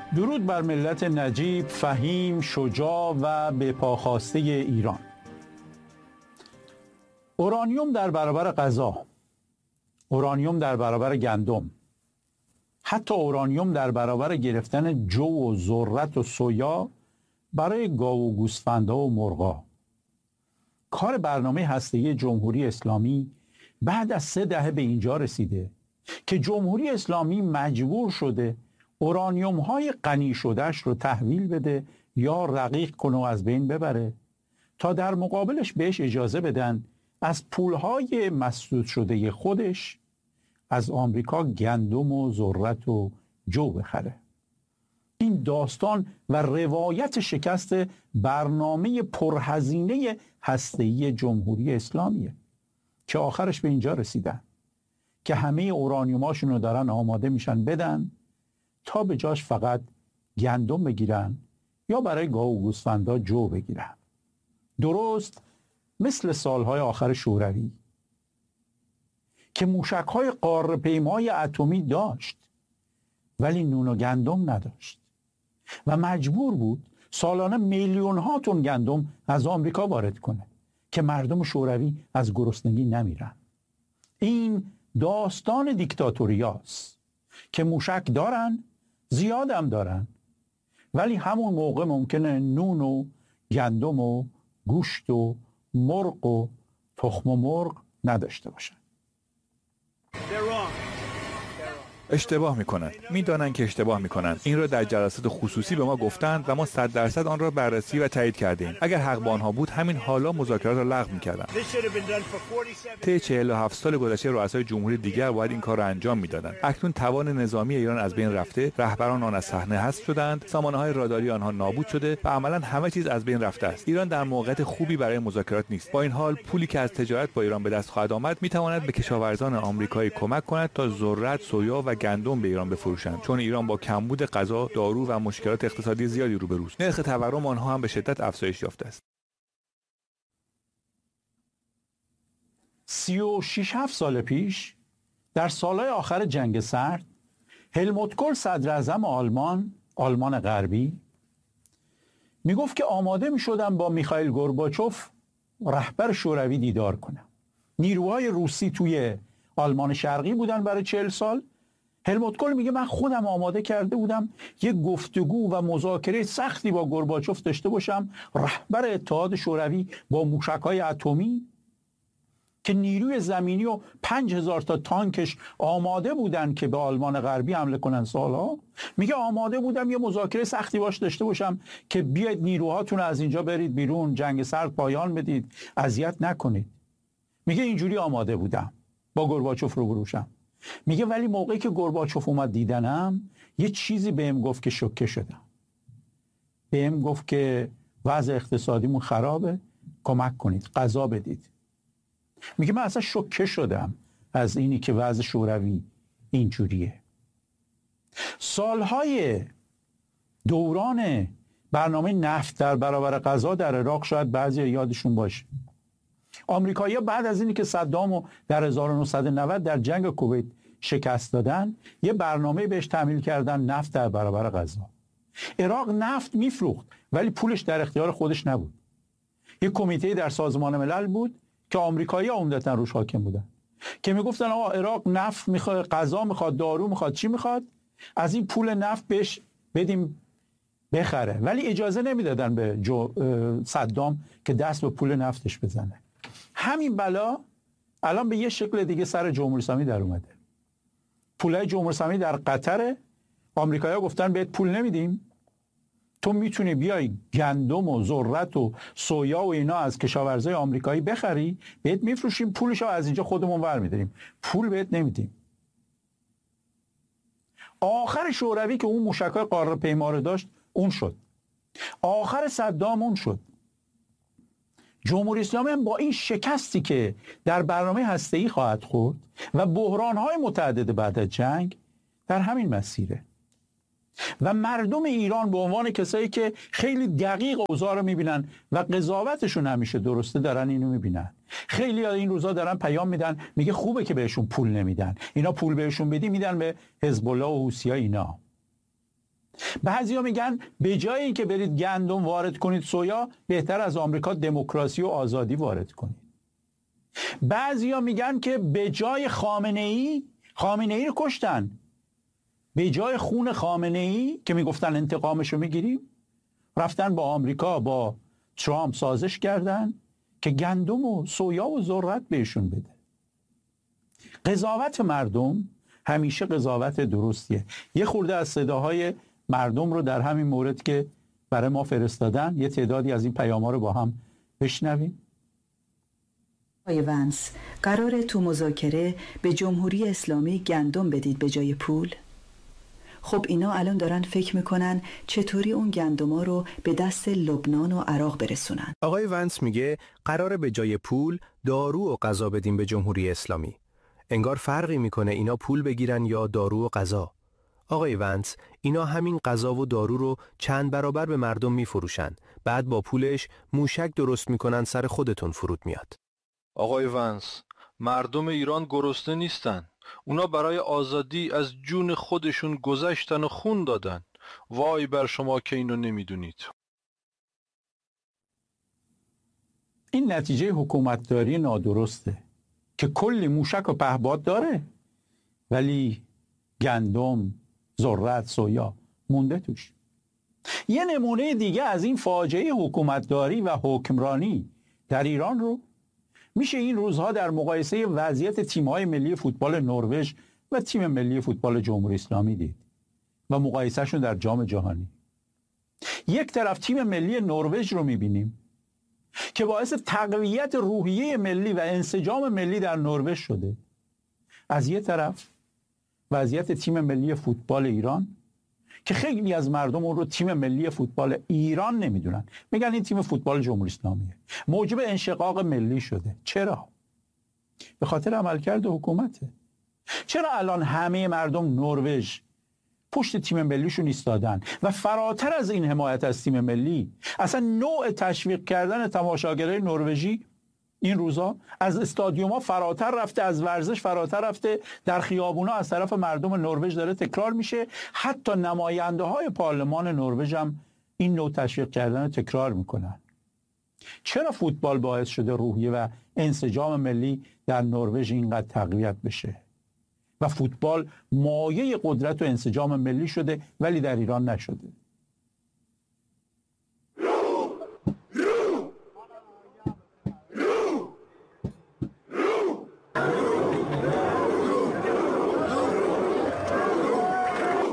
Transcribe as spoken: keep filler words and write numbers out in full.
درود بر ملت نجیب، فهیم، شجاع و به پاخواسته ایران. اورانیوم در برابر غذا، اورانیوم در برابر گندم، حتی اورانیوم در برابر گرفتن جو و ذرت و سویا برای گاو و گوسفندها و مرغا. کار برنامه هسته‌ای جمهوری اسلامی بعد از سه دهه به اینجا رسیده که جمهوری اسلامی مجبور شده اورانیوم های غنی شدهش رو تحویل بده یا رقیق کنه و از بین ببره تا در مقابلش بهش اجازه بدن از پولهای مسدود شده خودش از آمریکا گندم و ذرت و جو بخره. این داستان و روایت شکست برنامه پرهزینه هسته‌ای جمهوری اسلامیه که آخرش به اینجا رسیدن که همه اورانیوماشون رو دارن آماده میشن بدن تا به جاش فقط گندم بگیرن یا برای گاو و گوسفندا جو بگیرن. درست مثل سالهای آخر شوروی که موشک‌های قاره‌پیمای اتمی داشت ولی نون و گندم نداشت و مجبور بود سالانه میلیون ها تن گندم از آمریکا وارد کنه که مردم شوروی از گرسنگی نمیرن. این داستان دیکتاتوریاست که موشک دارن، زیادم دارن، ولی همون موقع ممکنه نون و گندم و گوشت و مرغ و تخم و مرغ نداشته باشن. اشتباه میکنند. میدانند که اشتباه میکنند. این را در جلسات خصوصی به ما گفتند و ما صد درصد آن را بررسی و تایید کردیم. اگر حق با آنها بود همین حالا مذاکرات را لغو میکردند. طی چهل و هفت سال گذشته رؤسای جمهوری دیگر باید این کار را انجام میدادند. اکنون توان نظامی ایران از بین رفته، رهبران آن از صحنه حذف شدند، سامانه‌های راداری آنها نابود شده و عملاً همه چیز از بین رفته است. ایران در موقعیت خوبی برای مذاکرات نیست. با این حال پولی که از تجارت با ایران به دست خواهد آمد میتواند به کشاورزان آمریکایی کمک کند تا ذرت، سویا و گندم به ایران بفروشند، چون ایران با کمبود غذا، دارو و مشکلات اقتصادی زیادی روبروست. نرخ تورم آنها هم به شدت افزایش یافته است. سی و شش هفت سال پیش در سالهای آخر جنگ سرد هلموت کول صدر اعظم آلمان، آلمان غربی میگفت که آماده میشدم با میخائیل گورباچوف رهبر شوروی دیدار کنم. نیروهای روسی توی آلمان شرقی بودن برای چهل سال. هلموت کول میگه من خودم آماده کرده بودم یک گفتگو و مذاکره سختی با گورباچوف داشته باشم، رهبر اتحاد شوروی با موشک‌های اتمی که نیروی زمینی و پنج هزار تا تانکش آماده بودن که به آلمان غربی حمله کنن سالها. میگه آماده بودم یه مذاکره سختی باش داشته باشم که بیاید نیروهاتون از اینجا برید بیرون، جنگ سرد پایان بدید، اذیت نکنید. میگه اینجوری آماده بودم با گورباچوف رو بروشم. میگه ولی موقعی که گورباچوف اومد دیدنم یه چیزی بهم گفت که شوکه شدم. بهم گفت که وضع اقتصادیمون خرابه، کمک کنید، غذا بدید. میگه من اصلا شوکه شدم از اینی که وضع شوروی اینجوریه. سالهای دوران برنامه نفت در برابر غذا در عراق شاید بعضی یادشون باشه. آمریکایی‌ها بعد از اینی که صدامو در هزار و نهصد و نود در جنگ کویت شکست دادن، یه برنامه بهش تحمیل کردن نفت در برابر غذا. عراق نفت میفروخت ولی پولش در اختیار خودش نبود. یه کمیته در سازمان ملل بود که آمریکایی‌ها عمدتاً روش حاکم بودن که میگفتن آقا عراق نفت میخواد، غذا میخواد، دارو میخواد، چی میخواد، از این پول نفت بهش بدیم بخره، ولی اجازه نمیدادن به جو صدام که دست به پول نفتش بزنه. همین بلا الان به یه شکل دیگه سر جمهوری اسلامی در اومده. پولای جمهوری اسلامی در قطر، آمریکایی‌ها گفتن بهت پول نمیدیم، تو میتونی بیای گندم و ذرت و سویا و اینا از کشاورزای آمریکایی بخری، بهت میفروشیم، پولشو از اینجا خودمون برمی‌داریم، پول بهت نمیدیم. آخر شوروی که اون موشک‌های قاره‌پیما رو داشت اون شد. آخر صدام اون شد. جمهوری اسلامی هم با این شکستی که در برنامه هسته‌ای خواهد خورد و بحران‌های متعدد بعد از جنگ در همین مسیره و مردم ایران به عنوان کسایی که خیلی دقیق اوضاع رو میبینن و قضاوتشون همیشه درسته دارن اینو میبینن. خیلی این روزا دارن پیام میدن میگه خوبه که بهشون پول نمیدن، اینا پول بهشون بدی میدن به حزب الله و حوثی‌ها اینا. بعضیا میگن به جای اینکه برید گندم وارد کنید سویا، بهتر از آمریکا دموکراسی و آزادی وارد کنید. بعضیا میگن که به جای خامنه ای، خامنه ای رو کشتن، به جای خون خامنه ای که میگفتن انتقامش رو میگیریم، رفتن با آمریکا با ترامپ سازش کردن که گندم و سویا و ذرت بهشون بده. قضاوت مردم همیشه قضاوت درستیه. یه خورده از صداهای مردم رو در همین مورد که برای ما فرستادن، یه تعدادی از این پیام‌ها رو با هم بشنویم. آقای ونس، قراره تو مذاکره به جمهوری اسلامی گندم بدید به جای پول؟ خب اینا الان دارن فکر میکنن چطوری اون گندما رو به دست لبنان و عراق برسونن. آقای ونس میگه قراره به جای پول دارو و غذا بدیم به جمهوری اسلامی. انگار فرقی میکنه اینا پول بگیرن یا دارو و غذا. آقای ونس، اینا همین غذا و دارو رو چند برابر به مردم میفروشن. بعد با پولش موشک درست میکنن سر خودتون فرود میاد. آقای ونس، مردم ایران گرسنه نیستن. اونا برای آزادی از جون خودشون گذشتن و خون دادن. وای بر شما که اینو نمیدونید. این نتیجه حکومتداری نادرسته که کلی موشک و پهپاد داره ولی گندم، ذرت، سویا مونده توش. یه نمونه دیگه از این فاجعه حکومتداری و حکمرانی در ایران رو میشه این روزها در مقایسه وضعیت تیم‌های ملی فوتبال نروژ و تیم ملی فوتبال جمهوری اسلامی دید و مقایسهشون در جام جهانی. یک طرف تیم ملی نروژ رو میبینیم که باعث تقویت روحیه ملی و انسجام ملی در نروژ شده. از یک طرف وضعیت تیم ملی فوتبال ایران که خیلی از مردم اون رو تیم ملی فوتبال ایران نمیدونن، میگن این تیم فوتبال جمهوری اسلامیه، موجب انشقاق ملی شده. چرا؟ به خاطر عملکرد حکومته. چرا الان همه مردم نروژ پشت تیم ملیشون ایستادن و فراتر از این حمایت از تیم ملی، اصلا نوع تشویق کردن تماشاگرای نروژی این روزا از استادیوم‌ها فراتر رفته، از ورزش فراتر رفته، در خیابونا از طرف مردم نروژ داره تکرار میشه. حتی نماینده‌های پارلمان نروژ هم این نوع تشویق کردن رو تکرار میکنن. چرا فوتبال باعث شده روحیه و انسجام ملی در نروژ اینقدر تقویت بشه و فوتبال مایه قدرت و انسجام ملی شده ولی در ایران نشده؟